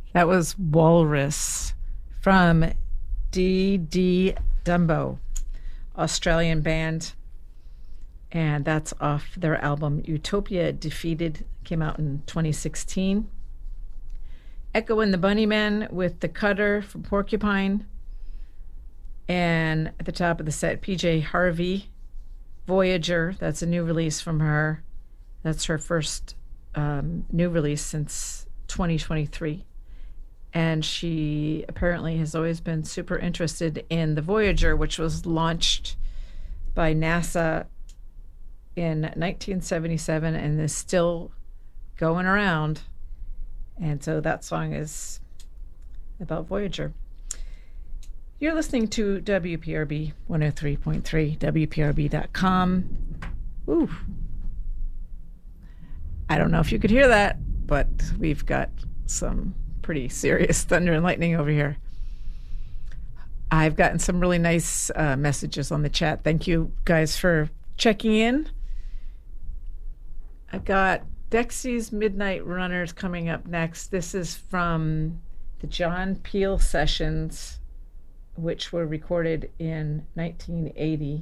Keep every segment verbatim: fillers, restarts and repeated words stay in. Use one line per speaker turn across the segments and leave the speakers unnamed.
That was Walrus from D D Dumbo, Australian band. And that's off their album Utopia Defeated, came out in twenty sixteen. Echo and the Bunnymen with The Cutter from Porcupine. And at the top of the set, P J Harvey, Voyager. That's a new release from her. That's her first um, new release since twenty twenty-three. And she apparently has always been super interested in the Voyager, which was launched by NASA in nineteen seventy-seven and is still going around. And so that song is about Voyager. You're listening to W P R B one oh three point three, W P R B dot com. Ooh. I don't know if you could hear that, but we've got some pretty serious thunder and lightning over here. I've gotten some really nice uh, messages on the chat. Thank you guys for checking in. I got Dexy's Midnight Runners coming up next. This is from the John Peel sessions, which were recorded in nineteen eighty.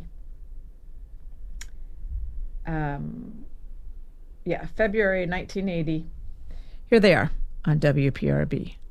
Um, yeah, February nineteen eighty. Here they are on W P R B.